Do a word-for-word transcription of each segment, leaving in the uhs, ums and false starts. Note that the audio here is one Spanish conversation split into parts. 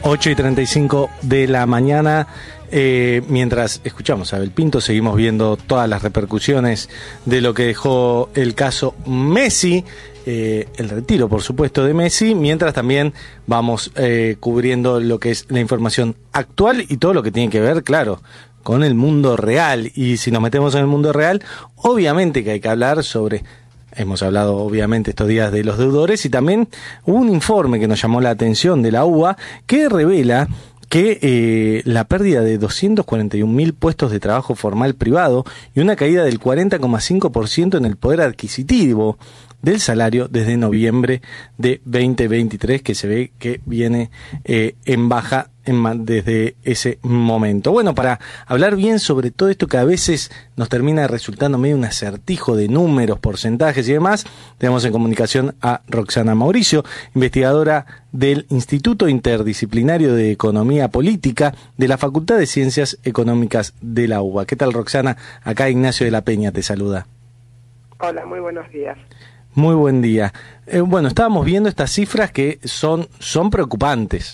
ocho y treinta y cinco de la mañana. Eh, mientras escuchamos a Abel Pinto, seguimos viendo todas las repercusiones de lo que dejó el caso Messi, eh, el retiro, por supuesto, de Messi, mientras también vamos eh, cubriendo lo que es la información actual y todo lo que tiene que ver, claro, con el mundo real. Y si nos metemos en el mundo real, obviamente que hay que hablar sobre... Hemos hablado obviamente estos días de los deudores y también hubo un informe que nos llamó la atención de la U B A que revela que eh, la pérdida de doscientos cuarenta y un mil puestos de trabajo formal privado y una caída del cuarenta coma cinco por ciento en el poder adquisitivo del salario desde noviembre de veinte veintitrés, que se ve que viene eh, en baja en, desde ese momento. Bueno, para hablar bien sobre todo esto que a veces nos termina resultando medio un acertijo de números, porcentajes y demás, tenemos en comunicación a Roxana Mauricio, investigadora del Instituto Interdisciplinario de Economía Política de la Facultad de Ciencias Económicas de la U B A. ¿Qué tal, Roxana? Acá Ignacio de la Peña te saluda. Hola, muy buenos días. Muy buen día. Eh, bueno, estábamos viendo estas cifras que son, son preocupantes.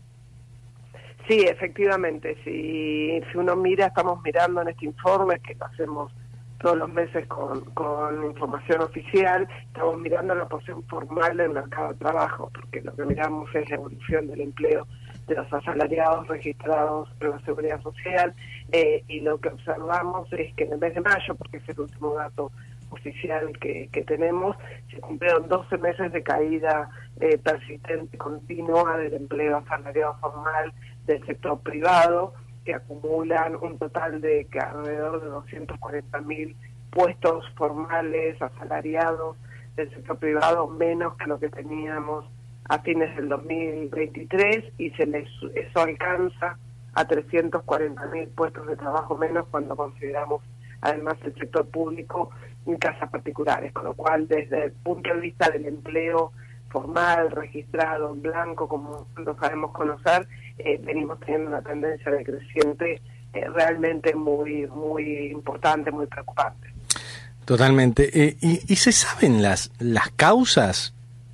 Sí, efectivamente. Si, si uno mira, estamos mirando en este informe que lo hacemos todos los meses con, con información oficial, estamos mirando la posición formal del mercado de trabajo, porque lo que miramos es la evolución del empleo de los asalariados registrados en la Seguridad Social, eh, y lo que observamos es que en el mes de mayo, porque es el último dato oficial que, que tenemos, se cumplieron doce meses de caída eh, persistente continua del empleo asalariado formal del sector privado, que acumulan un total de que alrededor de doscientos cuarenta mil puestos formales asalariados del sector privado, menos que lo que teníamos a fines del dos mil veintitrés, y se les, eso alcanza a trescientos cuarenta mil puestos de trabajo menos cuando consideramos además el sector público en casas particulares, con lo cual desde el punto de vista del empleo formal, registrado, en blanco, como lo sabemos conocer, eh, venimos teniendo una tendencia decreciente eh, realmente muy muy importante, muy preocupante. Totalmente. Eh, y, ¿Y se saben las, las causas?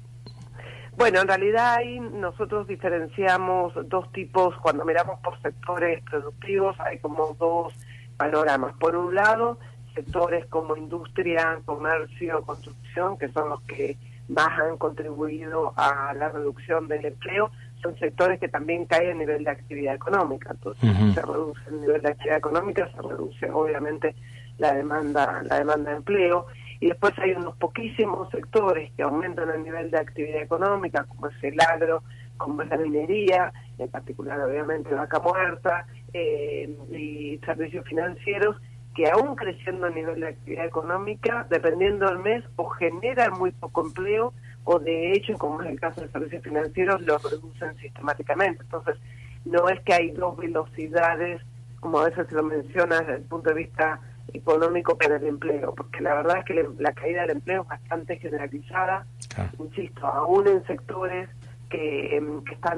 Bueno, en realidad ahí nosotros diferenciamos dos tipos, cuando miramos por sectores productivos hay como dos panoramas. Por un lado, sectores como industria, comercio, construcción, que son los que más han contribuido a la reducción del empleo, son sectores que también caen a nivel de actividad económica. Entonces, uh-huh. se reduce el nivel de actividad económica, se reduce obviamente la demanda, la demanda de empleo. Y después hay unos poquísimos sectores que aumentan el nivel de actividad económica, como es el agro, como es la minería, en particular obviamente Vaca Muerta, eh, y servicios financieros, que aún creciendo a nivel de actividad económica, dependiendo del mes, o generan muy poco empleo, o de hecho, como es el caso de servicios financieros, lo reducen sistemáticamente. Entonces, no es que hay dos velocidades, como a veces se lo menciona desde el punto de vista económico para el empleo, porque la verdad es que le, la caída del empleo es bastante generalizada, claro. Insisto, aún en sectores que, que están